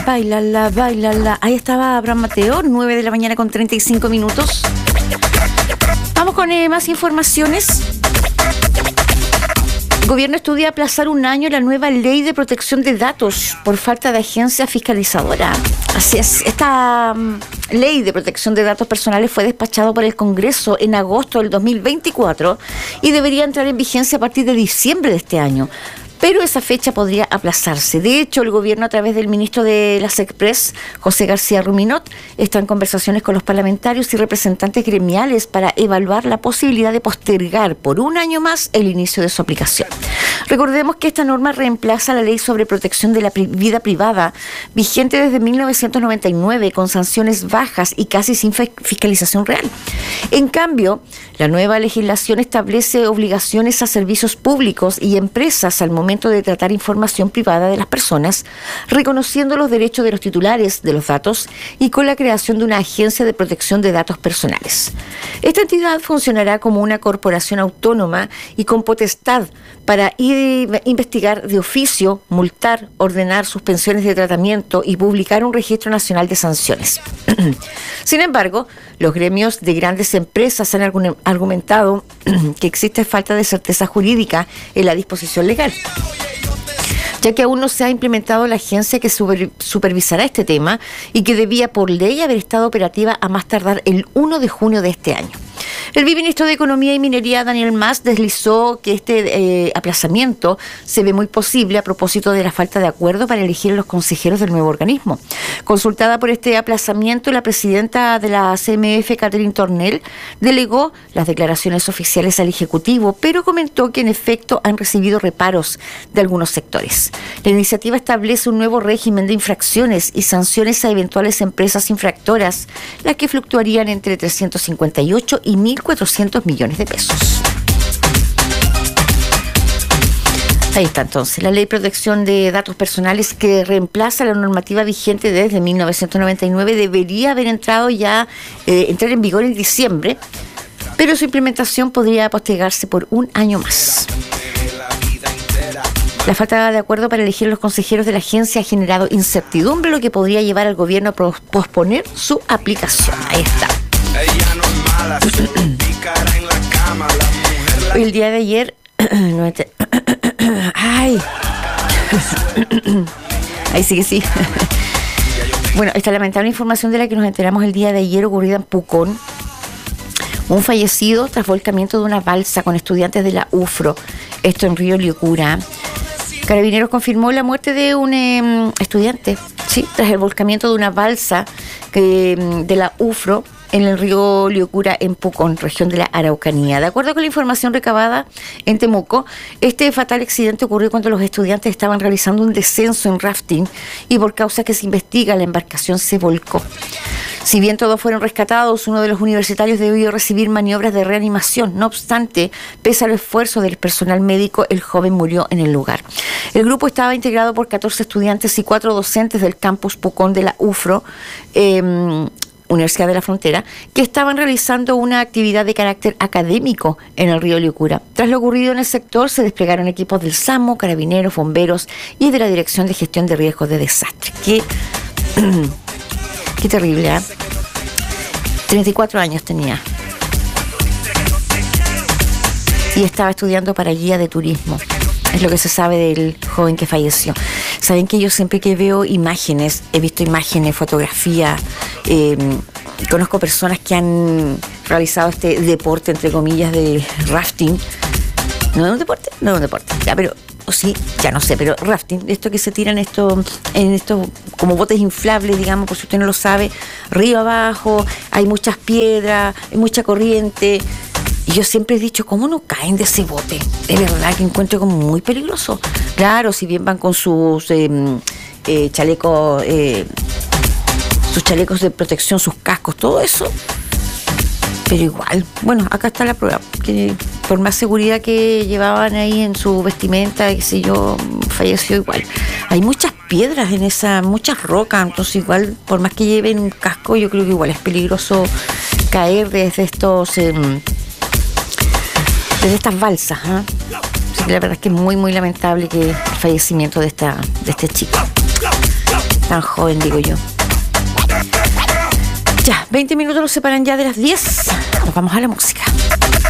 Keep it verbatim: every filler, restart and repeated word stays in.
Bailala, bailala. Ahí estaba Abraham Mateo, nueve de la mañana con treinta y cinco minutos. Vamos con eh, más informaciones. El gobierno estudia aplazar un año la nueva ley de protección de datos por falta de agencia fiscalizadora. Así es, esta um, ley de protección de datos personales fue despachada por el Congreso en agosto del dos mil veinticuatro y debería entrar en vigencia a partir de diciembre de este año. Pero esa fecha podría aplazarse. De hecho, el gobierno, a través del ministro de la SECPRES, José García Ruminot, está en conversaciones con los parlamentarios y representantes gremiales para evaluar la posibilidad de postergar por un año más el inicio de su aplicación. Recordemos que esta norma reemplaza la ley sobre protección de la pri- vida privada, vigente desde mil novecientos noventa y nueve, con sanciones bajas y casi sin fe- fiscalización real. En cambio, la nueva legislación establece obligaciones a servicios públicos y empresas al momento de tratar información privada de las personas, reconociendo los derechos de los titulares de los datos y con la creación de una agencia de protección de datos personales. Esta entidad funcionará como una corporación autónoma y con potestad para ir, investigar de oficio, multar, ordenar suspensiones de tratamiento y publicar un registro nacional de sanciones. Sin embargo, los gremios de grandes empresas han argumentado que existe falta de certeza jurídica en la disposición legal, ya que aún no se ha implementado la agencia que super, supervisará este tema y que debía por ley haber estado operativa a más tardar el primero de junio de este año. El viceministro de Economía y Minería, Daniel Mas, deslizó que este eh, aplazamiento se ve muy posible a propósito de la falta de acuerdo para elegir a los consejeros del nuevo organismo. Consultada por este aplazamiento, la presidenta de la C M F, Catherine Tornel, delegó las declaraciones oficiales al Ejecutivo, pero comentó que en efecto han recibido reparos de algunos sectores. La iniciativa establece un nuevo régimen de infracciones y sanciones a eventuales empresas infractoras, las que fluctuarían entre trescientos cincuenta y ocho y mil cuatrocientos millones de pesos. Ahí está entonces, la Ley de Protección de Datos Personales, que reemplaza la normativa vigente desde mil novecientos noventa y nueve, debería haber entrado ya, eh, entrar en vigor en diciembre, pero su implementación podría postergarse por un año más. La falta de acuerdo para elegir los consejeros de la agencia ha generado incertidumbre, lo que podría llevar al gobierno a posponer su aplicación. Ahí está. El día de ayer no te... ay ahí sí que sí bueno, esta lamentable información de la que nos enteramos el día de ayer, ocurrida en Pucón. Un fallecido tras volcamiento de una balsa con estudiantes de la U F R O, esto en Río Liucura. Carabineros confirmó la muerte de un eh, estudiante, sí, tras el volcamiento de una balsa que, de la U F R O en el río Liucura, en Pucón, región de la Araucanía. De acuerdo con la información recabada en Temuco, este fatal accidente ocurrió cuando los estudiantes estaban realizando un descenso en rafting y por causa que se investiga, la embarcación se volcó. Si bien todos fueron rescatados, uno de los universitarios debió recibir maniobras de reanimación. No obstante, pese al esfuerzo del personal médico, el joven murió en el lugar. El grupo estaba integrado por catorce estudiantes y cuatro docentes del campus Pucón de la U F R O, eh, Universidad de la Frontera, que estaban realizando una actividad de carácter académico en el río Liucura. Tras lo ocurrido en el sector, se desplegaron equipos del SAMU, carabineros, bomberos y de la Dirección de Gestión de Riesgos de Desastre. Qué, qué terrible, ¿eh? treinta y cuatro años tenía. Y estaba estudiando para guía de turismo. Es lo que se sabe del joven que falleció. Saben que yo siempre que veo imágenes, he visto imágenes, fotografías, eh, conozco personas que han realizado este deporte, entre comillas, de rafting. ¿No es un deporte? No es un deporte, ya, pero, o sí, ya no sé, pero rafting, esto que se tiran esto, en estos como botes inflables, digamos, por si usted no lo sabe, río abajo, hay muchas piedras, hay mucha corriente. Y yo siempre he dicho, ¿cómo no caen de ese bote? De verdad que encuentro como muy peligroso. Claro, si bien van con sus eh, eh, chalecos, eh, sus chalecos de protección, sus cascos, todo eso. Pero igual, bueno, acá está la prueba. Que por más seguridad que llevaban ahí en su vestimenta, qué sé yo, falleció igual. Hay muchas piedras en esa, muchas rocas, entonces igual, por más que lleven un casco, yo creo que igual es peligroso caer desde estos... Eh, desde estas balsas, ¿eh? Así que la verdad es que es muy, muy lamentable que el fallecimiento de esta, de este chico. tan joven, digo yo. Ya, veinte minutos nos separan ya de las diez. Nos vamos a la música.